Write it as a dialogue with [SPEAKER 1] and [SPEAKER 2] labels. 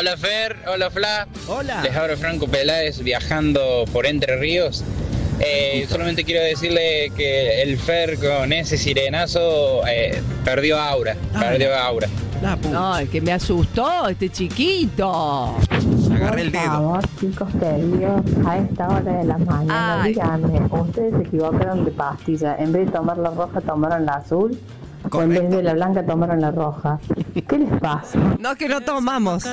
[SPEAKER 1] Hola Fer, hola Fla.
[SPEAKER 2] Hola.
[SPEAKER 1] Les hablo Franco Peláez viajando por Entre Ríos. Solamente quiero decirle que el Fer con ese sirenazo perdió aura.
[SPEAKER 2] La pucha.
[SPEAKER 3] No, el que me asustó, este chiquito.
[SPEAKER 2] Agarré el
[SPEAKER 4] Por
[SPEAKER 2] dedo.
[SPEAKER 4] favor, chicos queridos, a esta hora de la mañana,
[SPEAKER 3] Ay.
[SPEAKER 4] díganme, ustedes se equivocaron de pastilla. En vez de tomar la roja, tomaron la azul. O en
[SPEAKER 2] Correcto.
[SPEAKER 4] vez de la blanca, tomaron la roja. ¿Qué les pasa?
[SPEAKER 3] No, que no tomamos.